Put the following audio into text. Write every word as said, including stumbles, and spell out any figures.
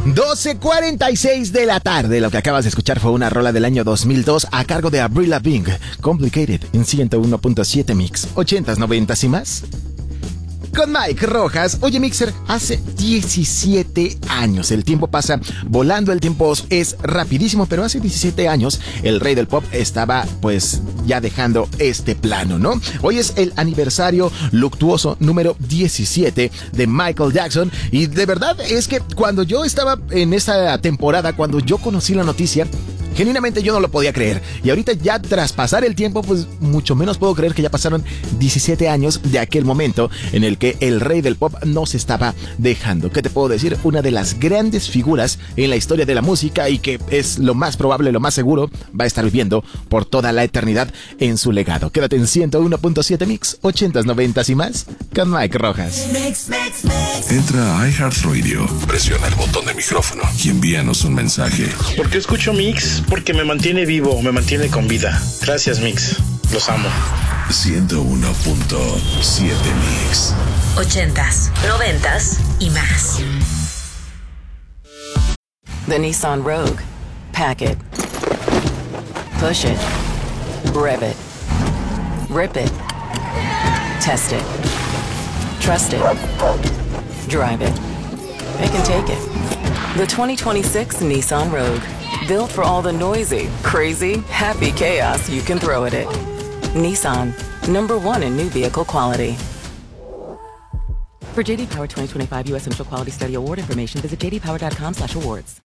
doce cuarenta y seis de la tarde. Lo que acabas de escuchar fue una rola del año dos mil dos a cargo de Avril Lavigne, Complicated, en ciento uno punto siete Mix, ochentas, noventas y más. Con Mike Rojas. Oye, Mixer, hace diecisiete años. El tiempo pasa volando, el tiempo es rapidísimo, pero hace diecisiete años el rey del pop estaba pues ya dejando este plano, ¿no? Hoy es el aniversario luctuoso número diecisiete de Michael Jackson y de verdad es que cuando yo estaba en esta temporada, cuando yo conocí la noticia, genuinamente yo no lo podía creer. Y ahorita ya tras pasar el tiempo, pues mucho menos puedo creer que ya pasaron diecisiete años de aquel momento en el que el rey del pop nos estaba dejando. ¿Qué te puedo decir? Una de las grandes figuras en la historia de la música y que es lo más probable, lo más seguro, va a estar viviendo por toda la eternidad en su legado. Quédate en ciento uno punto siete Mix, ochentas, noventas y más, con Mike Rojas. Mix, mix, mix. Entra a iHeartRadio, presiona el botón de micrófono y envíanos un mensaje. ¿Por qué escucho Mix? Porque me mantiene vivo, me mantiene con vida. Gracias, Mix. Los amo. ciento uno punto siete Mix. Ochentas, noventas y más. The Nissan Rogue. Pack it. Push it. Rev it. Rip it. Test it. Trust it. Drive it. It can take it. The twenty twenty-six Nissan Rogue. Built for all the noisy, crazy, happy chaos you can throw at it. Nissan, number one in new vehicle quality. For J D Power twenty twenty-five U S Initial Quality Study Award information, visit j d power dot com slash awards.